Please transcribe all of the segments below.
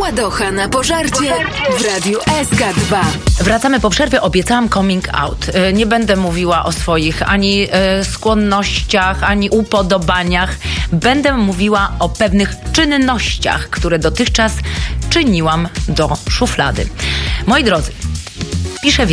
Ładocha na pożarcie w Radiu SK2. Wracamy po przerwie. Obiecałam coming out. Nie będę mówiła o swoich ani skłonnościach, ani upodobaniach. Będę mówiła o pewnych czynnościach, które dotychczas czyniłam do szuflady. Moi drodzy, piszę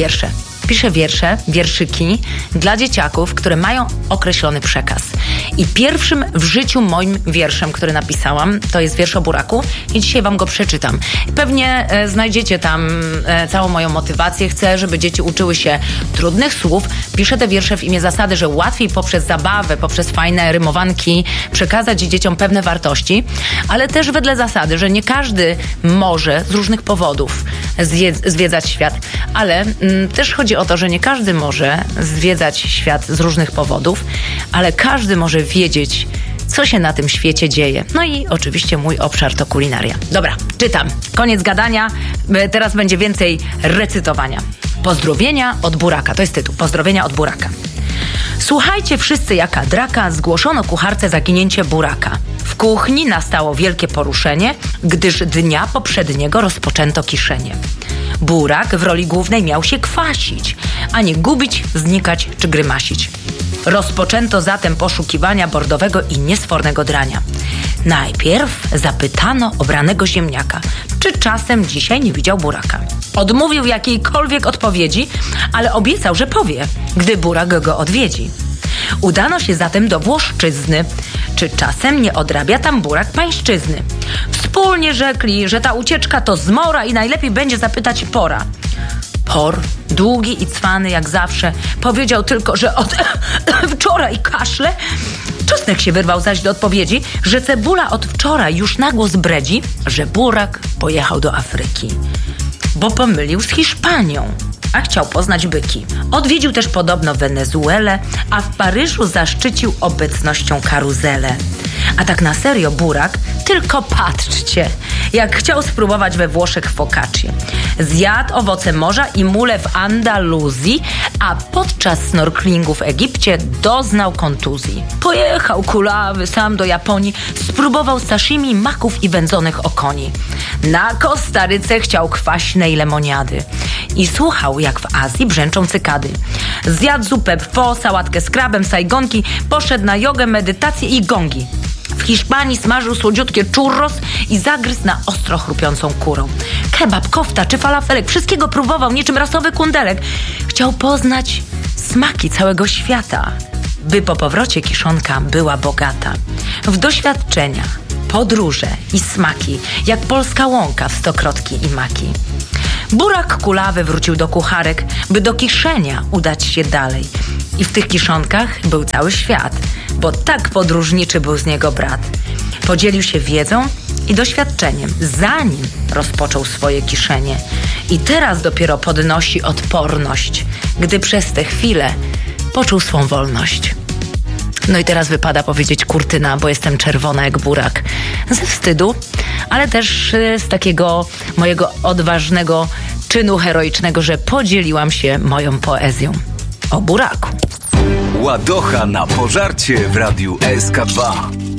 wierszyki dla dzieciaków, które mają określony przekaz. I pierwszym w życiu moim wierszem, który napisałam, to jest wiersz o buraku i dzisiaj wam go przeczytam. Pewnie znajdziecie tam całą moją motywację. Chcę, żeby dzieci uczyły się trudnych słów. Piszę te wiersze w imię zasady, że łatwiej poprzez zabawę, poprzez fajne rymowanki przekazać dzieciom pewne wartości, ale też wedle zasady, że nie każdy może z różnych powodów zwiedzać świat, ale też chodzi o to, że nie każdy może zwiedzać świat z różnych powodów, ale każdy może wiedzieć, co się na tym świecie dzieje. No i oczywiście mój obszar to kulinaria. Dobra, czytam. Koniec gadania. Teraz będzie więcej recytowania. Pozdrowienia od buraka. To jest tytuł. Pozdrowienia od buraka. Słuchajcie wszyscy, jaka draka, zgłoszono kucharce zaginięcie buraka. W kuchni nastało wielkie poruszenie, gdyż dnia poprzedniego rozpoczęto kiszenie. Burak w roli głównej miał się kwasić, a nie gubić, znikać czy grymasić. Rozpoczęto zatem poszukiwania bordowego i niesfornego drania. Najpierw zapytano obranego ziemniaka, czy czasem dzisiaj nie widział buraka. Odmówił jakiejkolwiek odpowiedzi, ale obiecał, że powie, gdy burak go odwiedzi. Udano się zatem do Włoszczyzny. Czy czasem nie odrabia tam burak pańszczyzny? Wspólnie rzekli, że ta ucieczka to zmora i najlepiej będzie zapytać pora. Por, długi i cwany jak zawsze, powiedział tylko, że od wczoraj kaszle. Czosnek się wyrwał zaś do odpowiedzi, że cebula od wczoraj już na głos bredzi, że burak pojechał do Afryki, bo pomylił z Hiszpanią, a chciał poznać byki. Odwiedził też podobno Wenezuelę, a w Paryżu zaszczycił obecnością karuzelę. A tak na serio burak, tylko patrzcie, jak chciał spróbować we Włoszech focaccię. Zjadł owoce morza i mule w Andaluzji, a podczas snorklingu w Egipcie doznał kontuzji. Pojechał kulawy sam do Japonii, spróbował sashimi, maków i wędzonych okoni. Na Kostaryce chciał kwaśnej lemoniady i słuchał, jak w Azji brzęczą cykady. Zjadł zupę pho, sałatkę z krabem, sajgonki, poszedł na jogę, medytację i gongi. W Hiszpanii smażył słodziutkie churros i zagryzł na ostro chrupiącą kurą. Kebab, kofta czy falafelek, wszystkiego próbował niczym rasowy kundelek. Chciał poznać smaki całego świata, by po powrocie kiszonka była bogata w doświadczenia, podróże i smaki, jak polska łąka w stokrotki i maki. Burak kulawy wrócił do kucharek, by do kiszenia udać się dalej. I w tych kiszonkach był cały świat, bo tak podróżniczy był z niego brat. Podzielił się wiedzą i doświadczeniem, zanim rozpoczął swoje kiszenie. I teraz dopiero podnosi odporność, gdy przez tę chwilę poczuł swą wolność. No i teraz wypada powiedzieć kurtyna, bo jestem czerwona jak burak. Ze wstydu, ale też z takiego mojego odważnego czynu heroicznego, że podzieliłam się moją poezją o buraku. Ładocha na pożarcie w Radiu SK2.